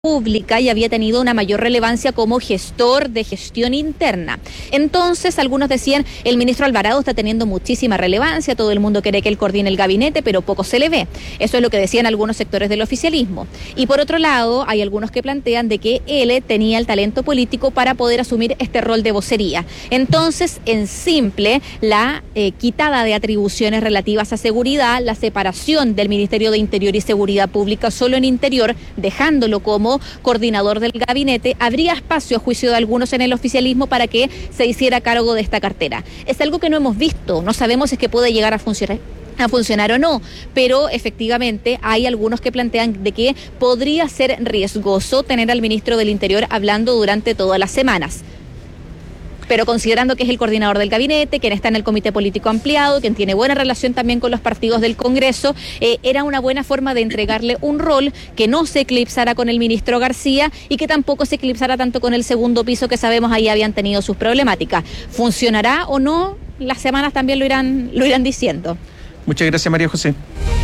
Pública y había tenido una mayor relevancia como gestor de gestión interna. Entonces, algunos decían, el ministro Alvarado está teniendo muchísima relevancia, todo el mundo quiere que él coordine el gabinete, pero poco se le ve. Eso es lo que decían algunos sectores del oficialismo. Y por otro lado, hay algunos que plantean de que él tenía el talento político para poder asumir este rol de vocería. Entonces, en simple, la quitada de atribuciones relativas a seguridad, la separación del Ministerio de Interior y Seguridad Pública solo en Interior, dejándolo como coordinador del gabinete, habría espacio a juicio de algunos en el oficialismo para que se hiciera cargo de esta cartera. Es algo que no hemos visto, no sabemos si es que puede llegar a funcionar o no, pero efectivamente hay algunos que plantean de que podría ser riesgoso tener al ministro del Interior hablando durante todas las semanas. Pero considerando que es el coordinador del gabinete, quien está en el comité político ampliado, quien tiene buena relación también con los partidos del Congreso, era una buena forma de entregarle un rol que no se eclipsara con el ministro García y que tampoco se eclipsara tanto con el segundo piso, que sabemos ahí habían tenido sus problemáticas. ¿Funcionará o no? Las semanas también lo irán diciendo. Muchas gracias, María José.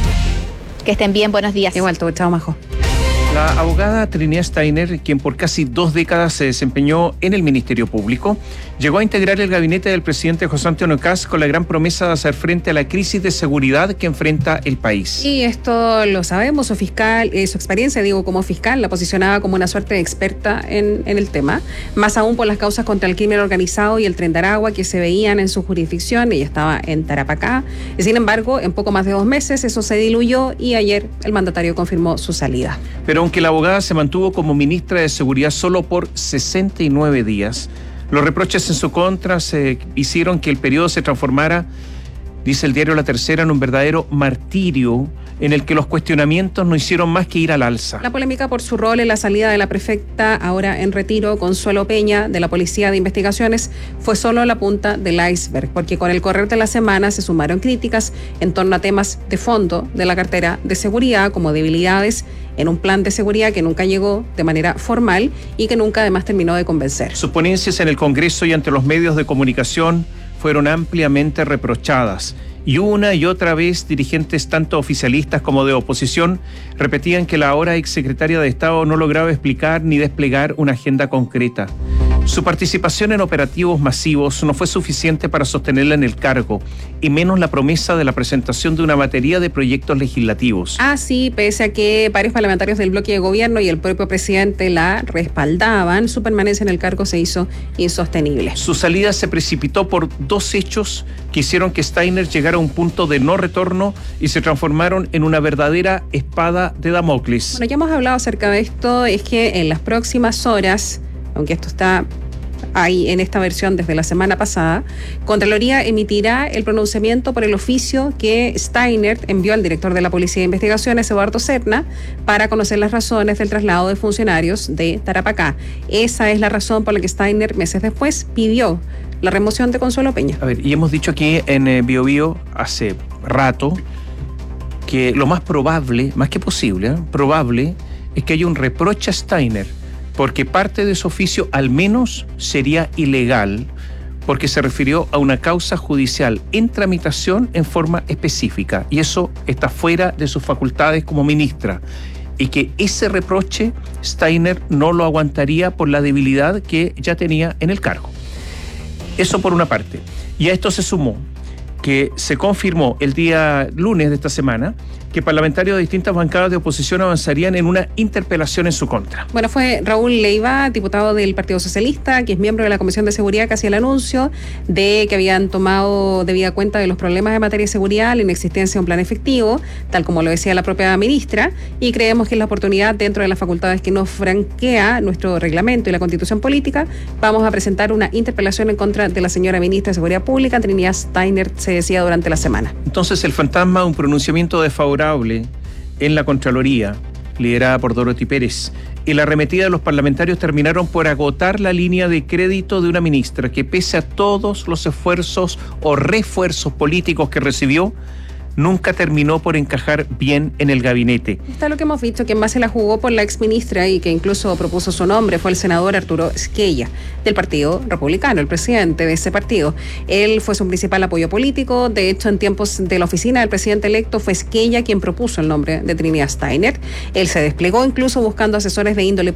Que estén bien, buenos días. Igual tú, chao, Majo. La abogada Trinidad Steiner, quien por casi 2 décadas se desempeñó en el Ministerio Público, llegó a integrar el gabinete del presidente José Antonio Kast con la gran promesa de hacer frente a la crisis de seguridad que enfrenta el país. Y esto lo sabemos, su experiencia, como fiscal, la posicionaba como una suerte de experta en el tema, más aún por las causas contra el crimen organizado y el Tren de Aragua que se veían en su jurisdicción. Ella estaba en Tarapacá. Y sin embargo, en poco más de 2 meses eso se diluyó y ayer el mandatario confirmó su salida. Pero aunque la abogada se mantuvo como ministra de Seguridad solo por 69 días, los reproches en su contra se hicieron que el periodo se transformara, dice el diario La Tercera, en un verdadero martirio en el que los cuestionamientos no hicieron más que ir al alza. La polémica por su rol en la salida de la prefecta, ahora en retiro, Consuelo Peña, de la Policía de Investigaciones, fue solo la punta del iceberg, porque con el correr de la semana se sumaron críticas en torno a temas de fondo de la cartera de seguridad, como debilidades en un plan de seguridad que nunca llegó de manera formal y que nunca además terminó de convencer. Sus ponencias en el Congreso y ante los medios de comunicación fueron ampliamente reprochadas. Y una y otra vez dirigentes tanto oficialistas como de oposición repetían que la ahora exsecretaria de Estado no lograba explicar ni desplegar una agenda concreta. Su participación en operativos masivos no fue suficiente para sostenerla en el cargo, y menos la promesa de la presentación de una batería de proyectos legislativos. Así, pese a que varios parlamentarios del bloque de gobierno y el propio presidente la respaldaban, su permanencia en el cargo se hizo insostenible. Su salida se precipitó por 2 hechos que hicieron que Steiner llegara a un punto de no retorno y se transformaron en una verdadera espada de Damocles. Bueno, ya hemos hablado acerca de esto, es que en las próximas horas, aunque esto está ahí en esta versión desde la semana pasada, Contraloría emitirá el pronunciamiento por el oficio que Steiner envió al director de la Policía de Investigaciones, Eduardo Serna, para conocer las razones del traslado de funcionarios de Tarapacá. Esa es la razón por la que Steiner, meses después, pidió la remoción de Consuelo Peña. A ver, y hemos dicho aquí en Bio Bio hace rato que lo más probable, más que posible, probable, es que haya un reproche a Steiner, porque parte de su oficio al menos sería ilegal, porque se refirió a una causa judicial en tramitación en forma específica, y eso está fuera de sus facultades como ministra, y que ese reproche Steiner no lo aguantaría por la debilidad que ya tenía en el cargo. Eso por una parte. Y a esto se sumó que se confirmó el día lunes de esta semana que parlamentarios de distintas bancadas de oposición avanzarían en una interpelación en su contra. Bueno, fue Raúl Leiva, diputado del Partido Socialista, que es miembro de la Comisión de Seguridad, que hacía el anuncio de que habían tomado debida cuenta de los problemas en materia de seguridad, la inexistencia de un plan efectivo, tal como lo decía la propia ministra, y creemos que es la oportunidad, dentro de las facultades que nos franquea nuestro reglamento y la Constitución Política, vamos a presentar una interpelación en contra de la señora ministra de Seguridad Pública, Trinidad Steiner, se decía durante la semana. Entonces el fantasma de un pronunciamiento desfavorable en la Contraloría, liderada por Dorothy Pérez, y la arremetida de los parlamentarios terminaron por agotar la línea de crédito de una ministra que, pese a todos los esfuerzos o refuerzos políticos que recibió, nunca terminó por encajar bien en el gabinete. Está lo que hemos visto, que más se la jugó por la exministra y que incluso propuso su nombre, fue el senador Arturo Squella, del Partido Republicano, el presidente de ese partido. Él fue su principal apoyo político. De hecho, en tiempos de la oficina del presidente electo fue Squella quien propuso el nombre de Trinidad Steiner. Él se desplegó incluso buscando asesores de índole